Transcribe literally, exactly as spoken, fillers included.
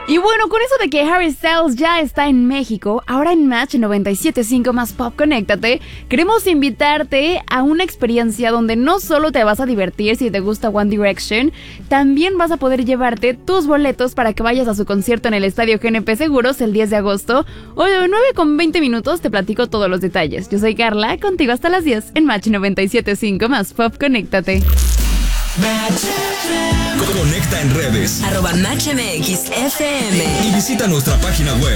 Y bueno, con eso de que Harry Styles ya está en México, ahora en Match noventa y siete punto cinco más Pop Conéctate, queremos invitarte a una experiencia donde no solo te vas a divertir si te gusta One Direction, también vas a poder llevarte tus boletos para que vayas a su concierto en el Estadio G N P Seguros el diez de agosto. Hoy a nueve con veinte minutos te platico todos los detalles. Yo soy Carla, contigo hasta las diez en Match noventa y siete punto cinco más Pop Conéctate. Conecta en redes arroba Match M X F M y visita nuestra página web